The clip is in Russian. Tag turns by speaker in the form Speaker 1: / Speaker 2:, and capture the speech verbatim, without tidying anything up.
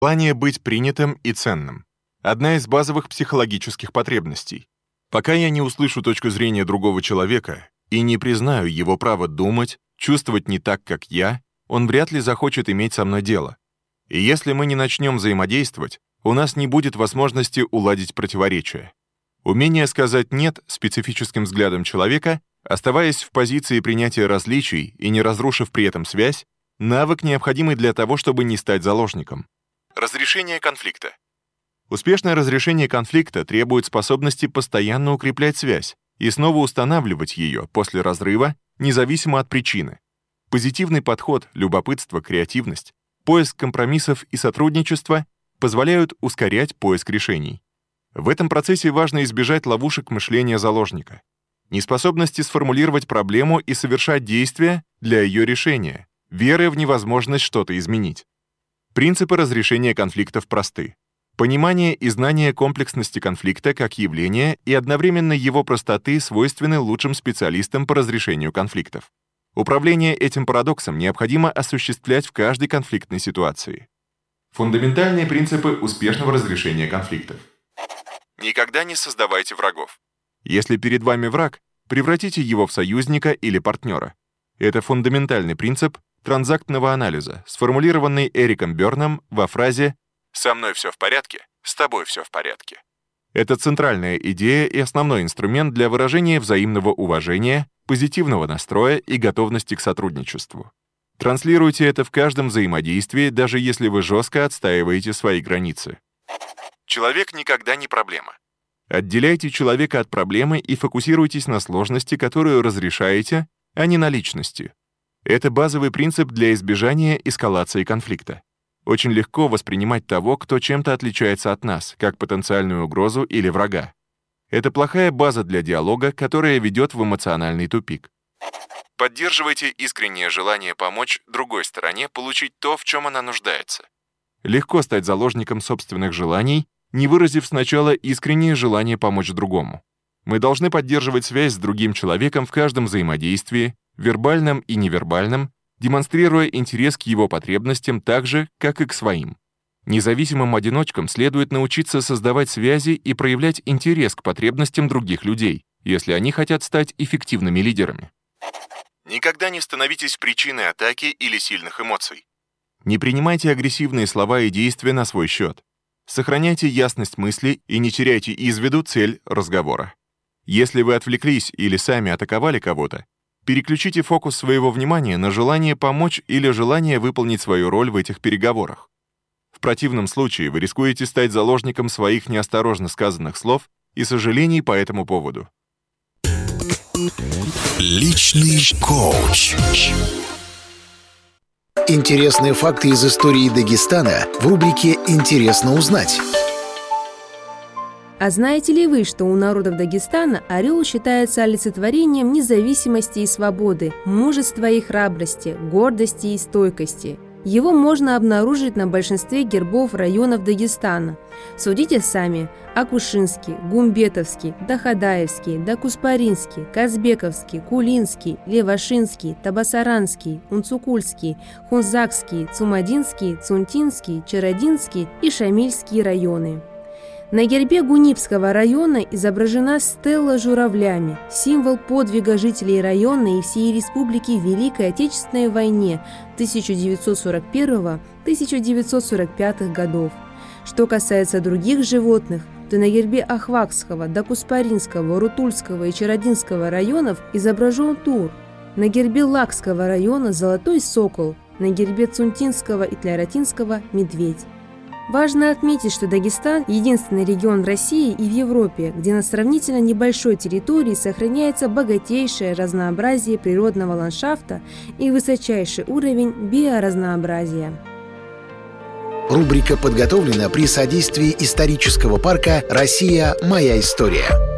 Speaker 1: Желание быть принятым и ценным. Одна из базовых психологических потребностей. Пока я не услышу точку зрения другого человека и не признаю его право думать, чувствовать не так, как я, он вряд ли захочет иметь со мной дело. И если мы не начнем взаимодействовать, у нас не будет возможности уладить противоречия. Умение сказать «нет» специфическим взглядом человека, оставаясь в позиции принятия различий и не разрушив при этом связь, навык, необходимый для того, чтобы не стать заложником. Разрешение конфликта. Успешное разрешение конфликта требует способности постоянно укреплять связь и снова устанавливать ее после разрыва, независимо от причины. Позитивный подход, любопытство, креативность, поиск компромиссов и сотрудничество позволяют ускорять поиск решений. В этом процессе важно избежать ловушек мышления заложника, неспособности сформулировать проблему и совершать действия для ее решения, веры в невозможность что-то изменить. Принципы разрешения конфликтов просты. Понимание и знание комплексности конфликта как явления и одновременно его простоты свойственны лучшим специалистам по разрешению конфликтов. Управление этим парадоксом необходимо осуществлять в каждой конфликтной ситуации. Фундаментальные принципы успешного разрешения конфликтов. Никогда не создавайте врагов. Если перед вами враг, превратите его в союзника или партнера. Это фундаментальный принцип транзактного анализа, сформулированный Эриком Берном во фразе «Со мной все в порядке, с тобой все в порядке». Это центральная идея и основной инструмент для выражения взаимного уважения, позитивного настроя и готовности к сотрудничеству. Транслируйте это в каждом взаимодействии, даже если вы жестко отстаиваете свои границы. Человек никогда не проблема. Отделяйте человека от проблемы и фокусируйтесь на сложности, которую разрешаете, а не на личности. Это базовый принцип для избежания эскалации конфликта. Очень легко воспринимать того, кто чем-то отличается от нас, как потенциальную угрозу или врага. Это плохая база для диалога, которая ведет в эмоциональный тупик. Поддерживайте искреннее желание помочь другой стороне получить то, в чем она нуждается. Легко стать заложником собственных желаний, не выразив сначала искреннее желание помочь другому. Мы должны поддерживать связь с другим человеком в каждом взаимодействии, вербальном и невербальном, демонстрируя интерес к его потребностям так же, как и к своим. Независимым одиночкам следует научиться создавать связи и проявлять интерес к потребностям других людей, если они хотят стать эффективными лидерами. Никогда не становитесь причиной атаки или сильных эмоций. Не принимайте агрессивные слова и действия на свой счет. Сохраняйте ясность мысли и не теряйте из виду цель разговора. Если вы отвлеклись или сами атаковали кого-то, переключите фокус своего внимания на желание помочь или желание выполнить свою роль в этих переговорах. В противном случае вы рискуете стать заложником своих неосторожно сказанных слов и сожалений по этому поводу.
Speaker 2: Личный коуч.
Speaker 3: Интересные факты из истории Дагестана в рубрике «Интересно узнать».
Speaker 4: А знаете ли вы, что у народов Дагестана орел считается олицетворением независимости и свободы, мужества и храбрости, гордости и стойкости? Его можно обнаружить на большинстве гербов районов Дагестана. Судите сами: Акушинский, Гумбетовский, Дахадаевский, Дакуспаринский, Казбековский, Кулинский, Левашинский, Табасаранский, Унцукульский, Хунзакский, Цумадинский, Цунтинский, Чародинский и Шамильский районы. На гербе Гунипского района изображена стелла с журавлями, символ подвига жителей района и всей республики в Великой Отечественной войне тысяча девятьсот сорок первого — тысяча девятьсот сорок пятого годов. Что касается других животных, то на гербе Ахвакского, Дакуспаринского, Рутульского и Чародинского районов изображен тур. На гербе Лакского района золотой сокол, на гербе Цунтинского и Тляратинского – медведь. Важно отметить, что Дагестан – единственный регион в России и в Европе, где на сравнительно небольшой территории сохраняется богатейшее разнообразие природного ландшафта и высочайший уровень биоразнообразия.
Speaker 3: Рубрика подготовлена при содействии исторического парка «Россия. Моя история».